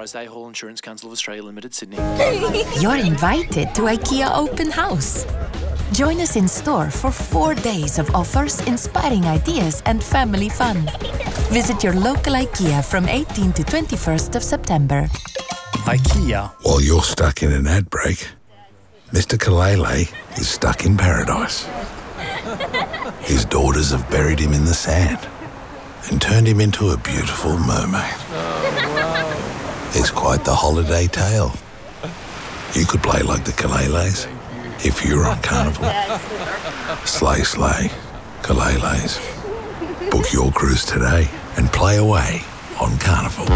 Drysdale Hall Insurance Council of Australia Limited, Sydney. You're invited to IKEA Open House. Join us in store for 4 days of offers, inspiring ideas and family fun. Visit your local IKEA from 18 to 21st of September. IKEA. While you're stuck in an ad break, Mr. Kalele is stuck in paradise. His daughters have buried him in the sand and turned him into a beautiful mermaid. Oh, wow. It's quite the holiday tale. You could play like the Kaleles if you were on Carnival. Slay, slay, Kaleles. Book your cruise today and play away on Carnival.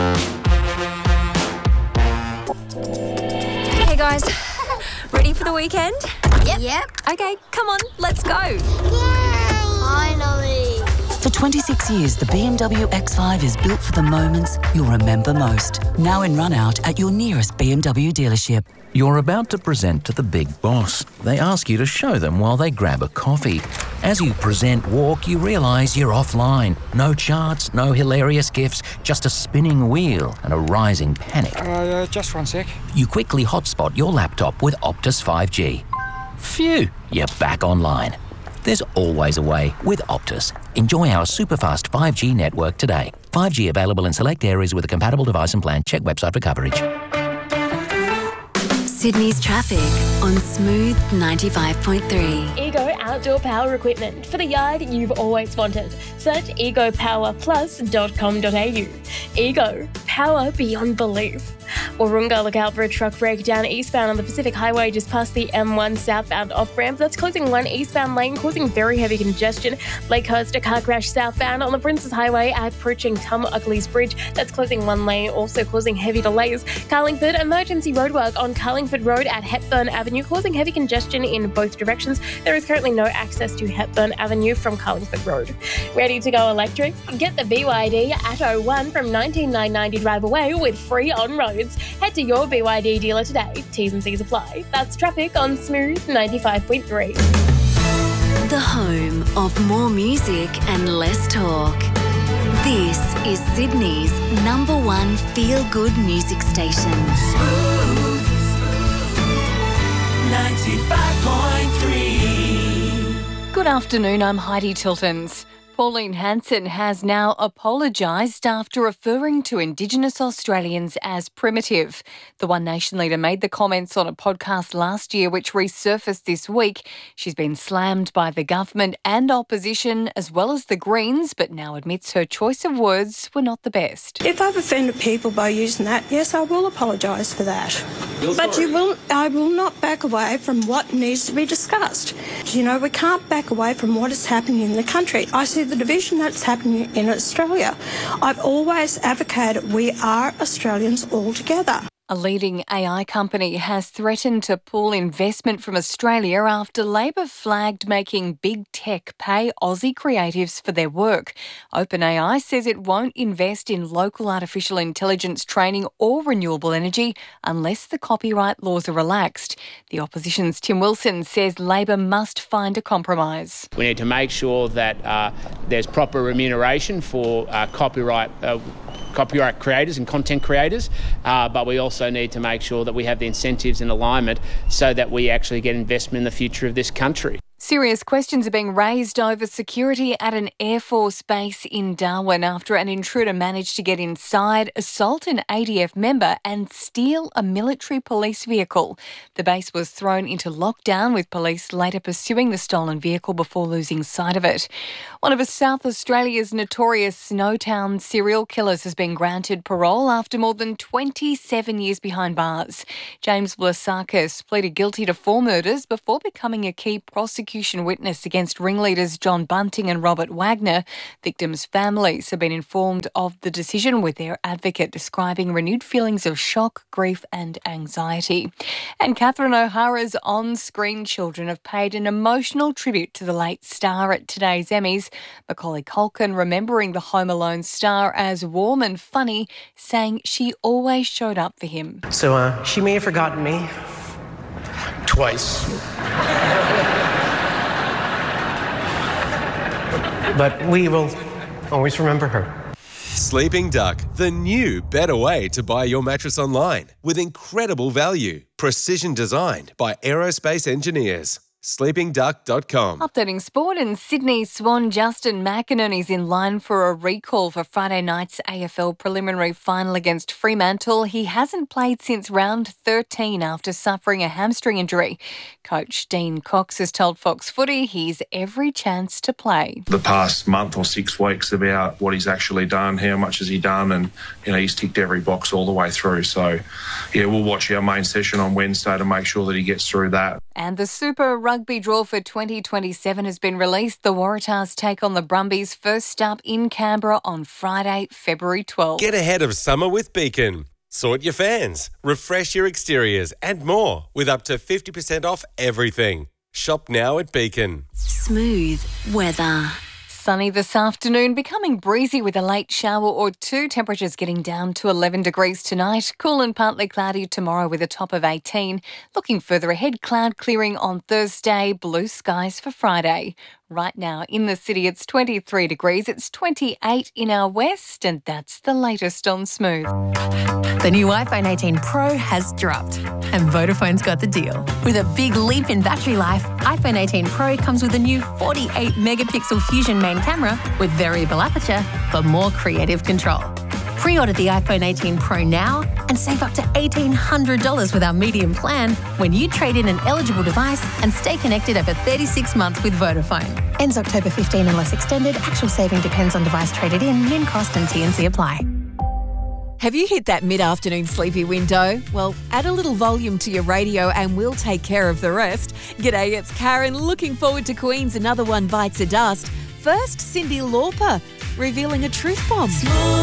Hey guys, ready for the weekend? Yep. Okay, come on, let's go. Yay! Finally. For 26 years, the BMW X5 is built for the moments you'll remember most. Now in run-out at your nearest BMW dealership. You're about to present to the big boss. They ask you to show them while they grab a coffee. As you present walk, you realise you're offline. No charts, no hilarious gifs, just a spinning wheel and a rising panic. Just 1 sec. You quickly hotspot your laptop with Optus 5G. Phew, you're back online. There's always a way with Optus. Enjoy our super-fast 5G network today. 5G available in select areas with a compatible device and plan. Check website for coverage. Sydney's traffic on Smooth 95.3. Ego Outdoor Power Equipment for the yard you've always wanted. Search egopowerplus.com.au. Ego, power beyond belief. Warunga, look out for a truck breakdown eastbound on the Pacific Highway just past the M1 southbound off-ramp. That's closing one eastbound lane, causing very heavy congestion. Lakehurst, a car crash southbound on the Princes Highway approaching Tum Uckley's Bridge. That's closing one lane, also causing heavy delays. Carlingford, emergency roadwork on Carlingford Road at Hepburn Avenue, causing heavy congestion in both directions. There is currently no access to Hepburn Avenue from Carlingford Road. Ready to go electric? Get the BYD Atto 1 from $19,990 drive away with free on-roads. Head to your BYD dealer today. T's and C's apply. That's traffic on Smooth 95.3. The home of more music and less talk. This is Sydney's #1 feel-good music station. Smooth 95.3. Good afternoon, I'm Heidi Tiltons. Pauline Hanson has now apologised after referring to Indigenous Australians as primitive. The One Nation leader made the comments on a podcast last year which resurfaced this week. She's been slammed by the government and opposition as well as the Greens, but now admits her choice of words were not the best. If I've offended people by using that, yes, I will apologise for that. But I will not back away from what needs to be discussed. You know, we can't back away from what is happening in the country. I see the division that's happening in Australia. I've always advocated we are Australians all together. A leading AI company has threatened to pull investment from Australia after Labor flagged making big tech pay Aussie creatives for their work. OpenAI says it won't invest in local artificial intelligence training or renewable energy unless the copyright laws are relaxed. The opposition's Tim Wilson says Labor must find a compromise. We need to make sure that there's proper remuneration for copyright creators and content creators, but we also need to make sure that we have the incentives in alignment so that we actually get investment in the future of this country. Serious questions are being raised over security at an Air Force base in Darwin after an intruder managed to get inside, assault an ADF member and steal a military police vehicle. The base was thrown into lockdown with police later pursuing the stolen vehicle before losing sight of it. One of South Australia's notorious Snowtown serial killers has been granted parole after more than 27 years behind bars. James Vlasakis pleaded guilty to 4 murders before becoming a key prosecution witness against ringleaders John Bunting and Robert Wagner. Victims' families have been informed of the decision, with their advocate describing renewed feelings of shock, grief and anxiety. And Catherine O'Hara's on-screen children have paid an emotional tribute to the late star at today's Emmys. Macaulay Culkin remembering the Home Alone star as warm and funny, saying she always showed up for him. So she may have forgotten me twice. But we will always remember her. Sleeping Duck, the new, better way to buy your mattress online with incredible value. Precision designed by aerospace engineers. sleepingduck.com. Updating sport, in Sydney Swan Justin McInerney's in line for a recall for Friday night's AFL preliminary final against Fremantle. He hasn't played since round 13 after suffering a hamstring injury. Coach Dean Cox has told Fox Footy he's every chance to play. The past month or 6 weeks about what he's actually done, how much has he done, and he's ticked every box all the way through. So, we'll watch our main session on Wednesday to make sure that he gets through that. And the Super Rugby draw for 2027 has been released. The Waratahs take on the Brumbies first up in Canberra on Friday, February 12th. Get ahead of summer with Beacon. Sort your fans, refresh your exteriors and more with up to 50% off everything. Shop now at Beacon. Smooth weather. Sunny this afternoon, becoming breezy with a late shower or two. Temperatures getting down to 11 degrees tonight. Cool and partly cloudy tomorrow with a top of 18. Looking further ahead, cloud clearing on Thursday, blue skies for Friday. Right now in the city, it's 23 degrees. It's 28 in our west, and that's the latest on Smooth. The new iPhone 18 Pro has dropped, and Vodafone's got the deal. With a big leap in battery life, iPhone 18 Pro comes with a new 48-megapixel Fusion main camera with variable aperture for more creative control. Pre-order the iPhone 18 Pro now and save up to $1,800 with our medium plan when you trade in an eligible device and stay connected over 36 months with Vodafone. Ends October 15 unless extended. Actual saving depends on device traded in, min cost and T&C apply. Have you hit that mid-afternoon sleepy window? Well, add a little volume to your radio and we'll take care of the rest. G'day, it's Karen, looking forward to Queen's Another One Bites the Dust. First, Cyndi Lauper, revealing a truth bomb.